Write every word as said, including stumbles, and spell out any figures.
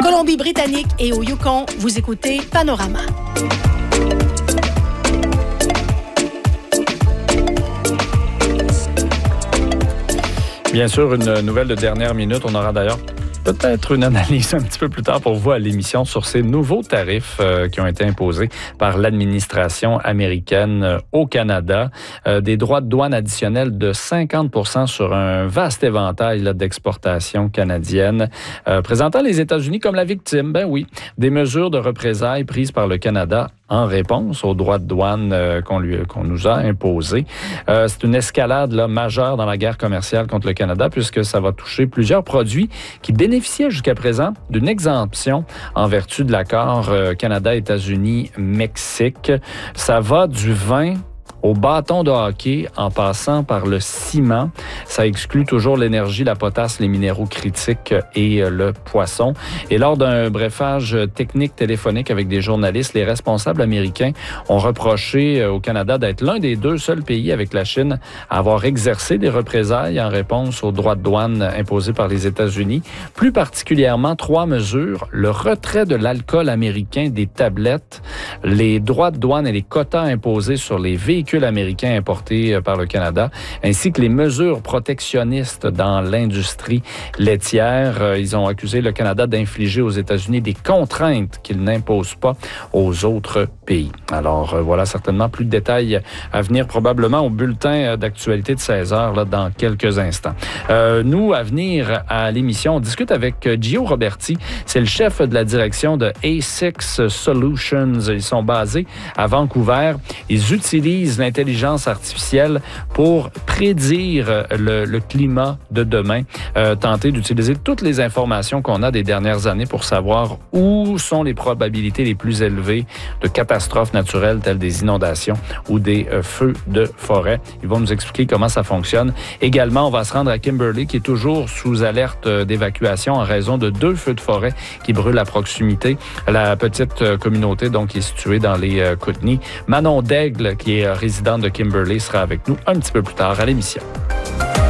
Colombie-Britannique et au Yukon, vous écoutez Panorama. Bien sûr, une nouvelle de dernière minute. On aura d'ailleurs peut-être une analyse un petit peu plus tard pour vous à l'émission sur ces nouveaux tarifs euh, qui ont été imposés par l'administration américaine euh, au Canada. Euh, des droits de douane additionnels de cinquante pour cent sur un vaste éventail là, d'exportations canadiennes, euh, présentant les États-Unis comme la victime. Ben oui, des mesures de représailles prises par le Canada en réponse aux droits de douane euh, qu'on, lui, qu'on nous a imposés. Euh, c'est une escalade là, majeure dans la guerre commerciale contre le Canada puisque ça va toucher plusieurs produits qui bénéficiaient jusqu'à présent d'une exemption en vertu de l'accord euh, Canada-États-Unis-Mexique. Ça va du vin au bâton de hockey en passant par le ciment. Ça exclut toujours l'énergie, la potasse, les minéraux critiques et le poisson. Et lors d'un brefage technique téléphonique avec des journalistes, les responsables américains ont reproché au Canada d'être l'un des deux seuls pays avec la Chine à avoir exercé des représailles en réponse aux droits de douane imposés par les États-Unis. Plus particulièrement, trois mesures: le retrait de l'alcool américain des tablettes, les droits de douane et les quotas imposés sur les véhicules américains importés par le Canada, ainsi que les mesures protectionnistes dans l'industrie laitière. Ils ont accusé le Canada d'infliger aux États-Unis des contraintes qu'il n'impose pas aux autres pays. Alors voilà, certainement plus de détails à venir probablement au bulletin d'actualité de seize heures là, dans quelques instants. Euh, nous, à venir à l'émission, on discute avec Gio Roberti. C'est le chef de la direction de A six Solutions. Ils sont basés à Vancouver. Ils utilisent l'intelligence artificielle pour prédire le, le climat de demain, euh, tenter d'utiliser toutes les informations qu'on a des dernières années pour savoir où sont les probabilités les plus élevées de catastrophes naturelles telles des inondations ou des euh, feux de forêt. Ils vont nous expliquer comment ça fonctionne. Également, on va se rendre à Kimberley qui est toujours sous alerte d'évacuation en raison de deux feux de forêt qui brûlent à proximité. La petite communauté donc qui est située dans les euh, Kootenays. Manon Daigle, qui est résidente de Kimberley, sera avec nous un petit peu plus tard à l'émission.